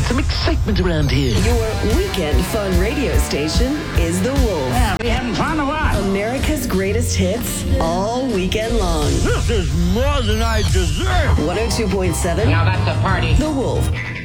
some excitement around here. Your weekend fun radio station is The Wolf. Yeah, we having fun or what? America's greatest hits all weekend long. This is more than I deserve. 102.7. Now that's a party. The Wolf.